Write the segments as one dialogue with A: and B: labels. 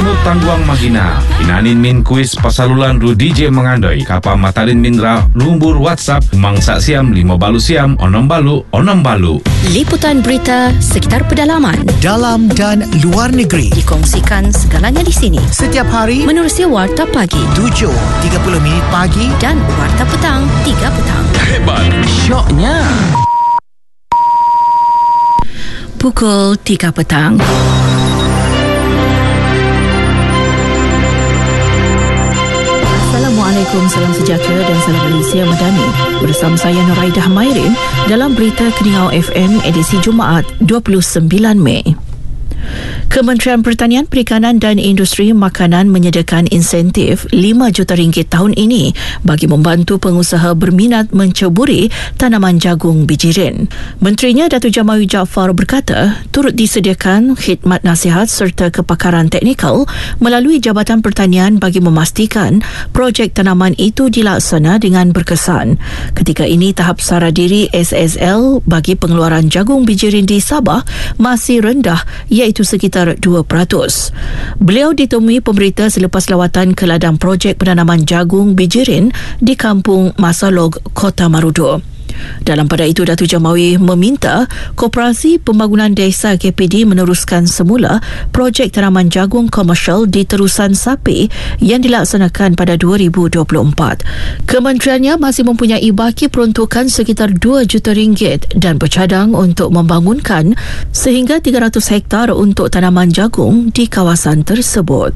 A: Sunut tangguang magina, inanin min kuis pasalulan ru DJ mengandoi kapa matarin minra lumbur WhatsApp mangsa siam 5 balu siam 6 balu.
B: Liputan berita sekitar pedalaman,
C: dalam dan luar negeri
B: dikongsikan segalanya di sini.
C: Setiap hari
B: Menerusi Warta Pagi
C: 7.30 minit pagi
B: dan Warta Petang 3 petang.
A: Hebat,
C: syoknya
B: Pukul 3 petang. Assalamualaikum, salam sejahtera dan salam Malaysia Madani. Bersama saya Nuraidah Mairin dalam Berita Keningau FM edisi Jumaat 29 Mei. Kementerian Pertanian, Perikanan dan Industri Makanan menyediakan insentif RM5 juta tahun ini bagi membantu pengusaha berminat menceburi tanaman jagung bijirin. Menterinya Datuk Jamawi Jaafar berkata, turut disediakan khidmat nasihat serta kepakaran teknikal melalui Jabatan Pertanian bagi memastikan projek tanaman itu dilaksana dengan berkesan. Ketika ini, tahap sara diri SSL bagi pengeluaran jagung bijirin di Sabah masih rendah, iaitu sekitar 2%. Beliau ditemui pemberita selepas lawatan ke ladang projek penanaman jagung bijirin di Kampung Masalog, Kota Marudu. Dalam pada itu, Datuk Jamawi meminta Koperasi Pembangunan Desa KPD meneruskan semula projek tanaman jagung komersial di Terusan Sapi yang dilaksanakan pada 2024. Kementeriannya masih mempunyai baki peruntukan sekitar RM2 juta dan bercadang untuk membangunkan sehingga 300 hektar untuk tanaman jagung di kawasan tersebut.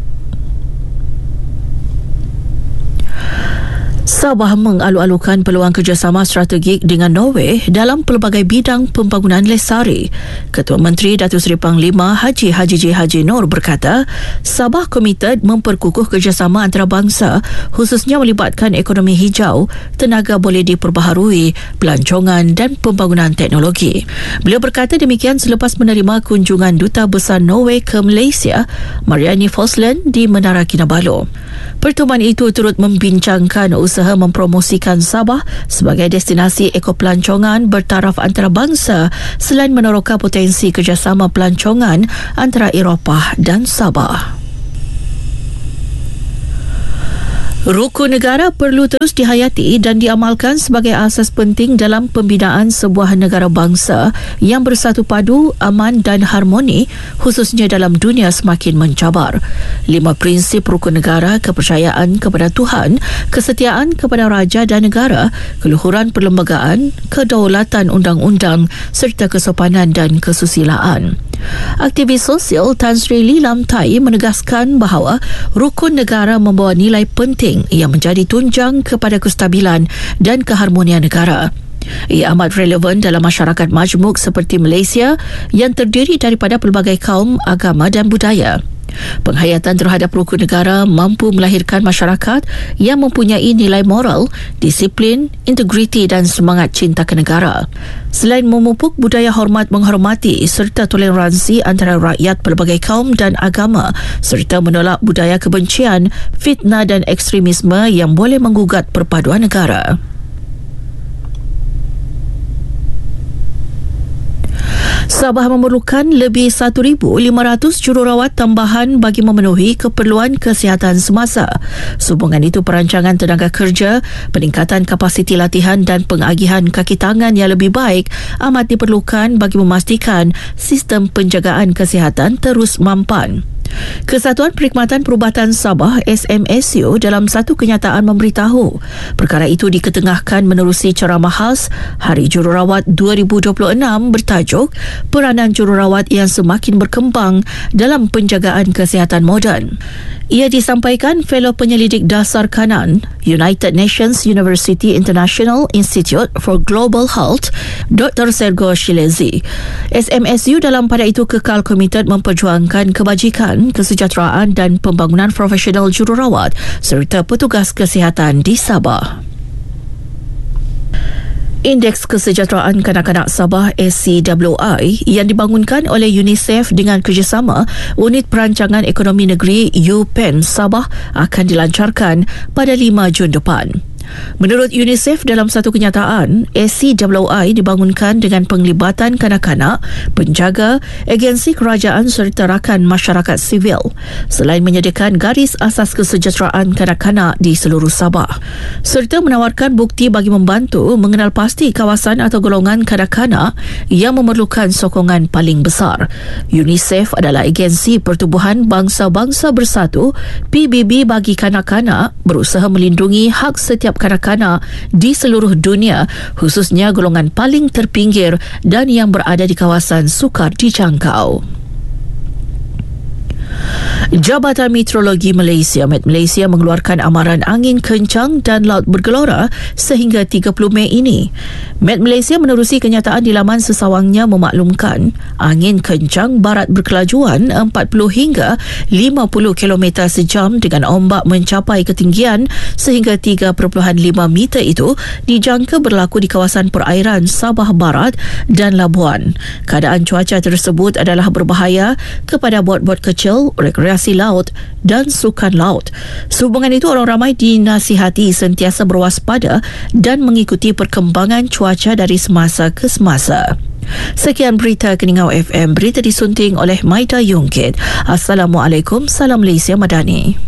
B: Sabah mengalu-alukan peluang kerjasama strategik dengan Norway dalam pelbagai bidang pembangunan lesari. Ketua Menteri Datuk Seri Panglima Haji J. Haji Nur berkata, Sabah komited memperkukuh kerjasama antarabangsa khususnya melibatkan ekonomi hijau, tenaga boleh diperbaharui, pelancongan dan pembangunan teknologi. Beliau berkata demikian selepas menerima kunjungan Duta Besar Norway ke Malaysia, Marianne Fosland di Menara Kinabalu. Pertemuan itu turut membincangkan usaha mempromosikan Sabah sebagai destinasi ekopelancongan bertaraf antarabangsa selain meneroka potensi kerjasama pelancongan antara Eropah dan Sabah. Rukun negara perlu terus dihayati dan diamalkan sebagai asas penting dalam pembinaan sebuah negara bangsa yang bersatu padu, aman dan harmoni, khususnya dalam dunia semakin mencabar. 5 prinsip rukun negara: kepercayaan kepada Tuhan, kesetiaan kepada raja dan negara, keluhuran perlembagaan, kedaulatan undang-undang serta kesopanan dan kesusilaan. Aktivis sosial Tan Sri Lee Lam Tai menegaskan bahawa rukun negara membawa nilai penting yang menjadi tunjang kepada kestabilan dan keharmonian negara. Ia amat relevan dalam masyarakat majmuk seperti Malaysia yang terdiri daripada pelbagai kaum, agama dan budaya. Penghayatan terhadap rukun negara mampu melahirkan masyarakat yang mempunyai nilai moral, disiplin, integriti dan semangat cinta ke negara. Selain memupuk budaya hormat menghormati serta toleransi antara rakyat pelbagai kaum dan agama serta menolak budaya kebencian, fitnah dan ekstremisme yang boleh menggugat perpaduan negara. Sabah memerlukan lebih 1,500 jururawat tambahan bagi memenuhi keperluan kesihatan semasa. Sehubungan itu, perancangan tenaga kerja, peningkatan kapasiti latihan dan pengagihan kaki tangan yang lebih baik amat diperlukan bagi memastikan sistem penjagaan kesihatan terus mampan. Kesatuan Perkhidmatan Perubatan Sabah SMSU dalam satu kenyataan memberitahu perkara itu diketengahkan menerusi ceramah khas Hari Jururawat 2026 bertajuk Peranan Jururawat yang Semakin Berkembang dalam Penjagaan Kesihatan Moden. Ia disampaikan Fellow Penyelidik Dasar Kanan United Nations University International Institute for Global Health Dr. Sergo Shilezi. SMSU dalam pada itu kekal komited memperjuangkan kebajikan, kesejahteraan dan pembangunan profesional jururawat serta petugas kesihatan di Sabah. Indeks Kesejahteraan Kanak-kanak Sabah SCWI yang dibangunkan oleh UNICEF dengan kerjasama Unit Perancangan Ekonomi Negeri UPEN Sabah akan dilancarkan pada 5 Jun depan. Menurut UNICEF, dalam satu kenyataan, SCWI dibangunkan dengan penglibatan kanak-kanak, penjaga, agensi kerajaan serta rakan masyarakat sivil selain menyediakan garis asas kesejahteraan kanak-kanak di seluruh Sabah serta menawarkan bukti bagi membantu mengenal pasti kawasan atau golongan kanak-kanak yang memerlukan sokongan paling besar. UNICEF adalah agensi Pertubuhan Bangsa-Bangsa Bersatu PBB bagi kanak-kanak, berusaha melindungi hak setiap kanak-kanak di seluruh dunia, khususnya golongan paling terpinggir dan yang berada di kawasan sukar dijangkau. Jabatan Meteorologi Malaysia (Met Malaysia) mengeluarkan amaran angin kencang dan laut bergelora sehingga 30 Mei ini. Met Malaysia menerusi kenyataan di laman sesawangnya memaklumkan angin kencang barat berkelajuan 40 hingga 50 km sejam dengan ombak mencapai ketinggian sehingga 3.5 meter itu dijangka berlaku di kawasan perairan Sabah Barat dan Labuan. Keadaan cuaca tersebut adalah berbahaya kepada bot-bot kecil, rekreasi laut dan sukan laut. Sehubungan itu, orang ramai dinasihati sentiasa berwaspada dan mengikuti perkembangan cuaca dari semasa ke semasa. Sekian berita Keningau FM. Berita disunting oleh Maida Yungkit. Assalamualaikum. Salam Malaysia Madani.